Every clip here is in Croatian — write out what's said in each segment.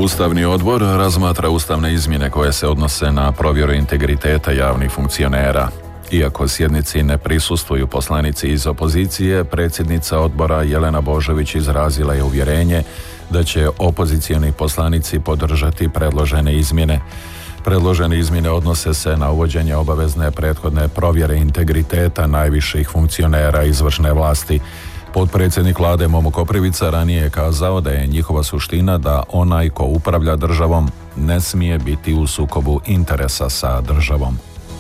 Ustavni odbor razmatra ustavne izmjene koje se odnose na provjeru integriteta javnih funkcionera. Iako sjednici ne prisustvuju poslanici iz opozicije, predsjednica odbora Jelena Božović izrazila je uvjerenje da će opozicioni poslanici podržati predložene izmjene. Predložene izmjene odnose se na uvođenje obavezne prethodne provjere integriteta najviših funkcionera izvršne vlasti. Potpredsjednik vlade Momo Koprivica ranije je kazao da je njihova suština da onaj ko upravlja državom ne smije biti u sukobu interesa sa državom.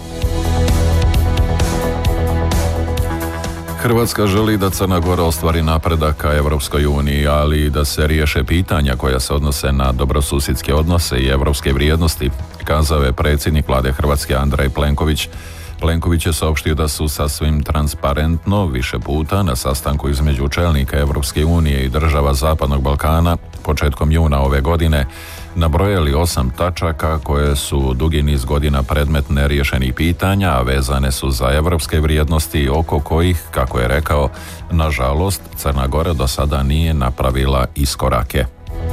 Hrvatska želi da Crna Gora ostvari napredak ka Europskoj uniji, ali i da se riješe pitanja koja se odnose na dobrosusjedske odnose i europske vrijednosti, kazao je predsjednik vlade Hrvatske Andrej Plenković. Plenković je saopštio da su sasvim transparentno više puta na sastanku između čelnika Europske unije i država Zapadnog Balkana početkom juna ove godine nabrojali 8 tačaka koje su dugi niz godina predmet neriješenih pitanja, a vezane su za europske vrijednosti oko kojih, kako je rekao, nažalost Crna Gora do sada nije napravila iskorake.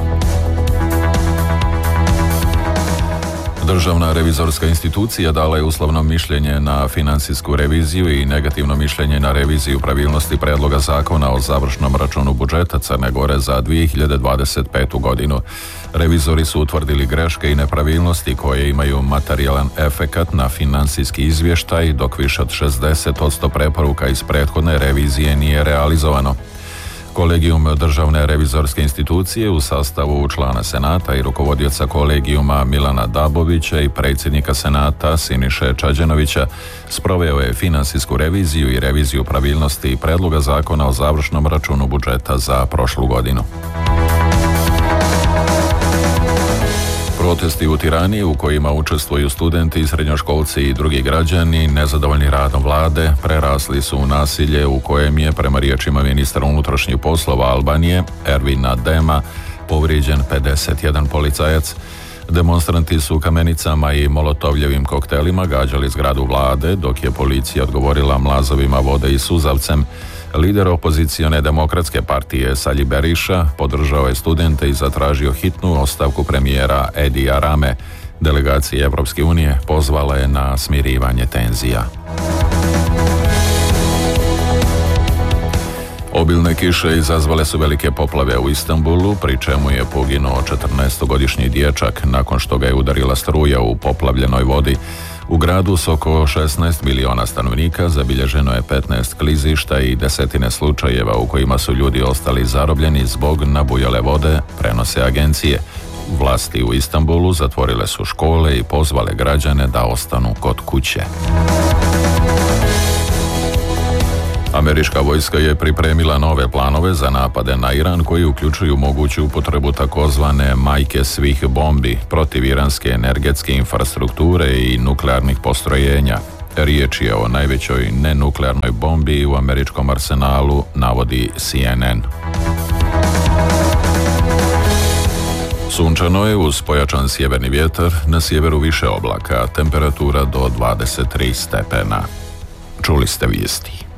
Državna revizorska institucija dala je uslovno mišljenje na financijsku reviziju i negativno mišljenje na reviziju pravilnosti predloga zakona o završnom računu budžeta Crne Gore za 2025. godinu. Revizori su utvrdili greške i nepravilnosti koje imaju materijalan efekat na financijski izvještaj, dok više od 60% preporuka iz prethodne revizije nije realizovano. Kolegijum Državne revizorske institucije u sastavu člana Senata i rukovodioca kolegijuma Milana Dabovića i predsjednika Senata Siniše Čađenovića sproveo je financijsku reviziju i reviziju pravilnosti predloga zakona o završnom računu budžeta za prošlu godinu. Protesti u Tirani u kojima učestvuju studenti, srednjoškolci i drugi građani nezadovoljni radom vlade prerasli su u nasilje u kojem je, prema riječima ministra unutrašnjih poslova Albanije Ervina Dema, povrijeđen 51 policajac. Demonstranti su kamenicama i molotovljevim koktelima gađali zgradu vlade, dok je policija odgovorila mlazovima vode i suzavcem. Lider opozicione demokratske partije Salji Beriša podržao je studente i zatražio hitnu ostavku premijera Edija Rame. Delegacija Europske unije pozvala je na smirivanje tenzija. Obilne kiše izazvale su velike poplave u Istanbulu, pri čemu je poginuo 14-godišnji dječak nakon što ga je udarila struja u poplavljenoj vodi. U gradu s oko 16 miliona stanovnika zabilježeno je 15 klizišta i desetine slučajeva u kojima su ljudi ostali zarobljeni zbog nabujale vode, prenose agencije. Vlasti u Istanbulu zatvorile su škole i pozvale građane da ostanu kod kuće. Američka vojska je pripremila nove planove za napade na Iran koji uključuju moguću upotrebu takozvane majke svih bombi protiv iranske energetske infrastrukture i nuklearnih postrojenja. Riječ je o najvećoj nenuklearnoj bombi u američkom arsenalu, navodi CNN. Sunčano je uz pojačan sjeverni vjetar, na sjeveru više oblaka, temperatura do 23 stepena. Čuli ste vijesti.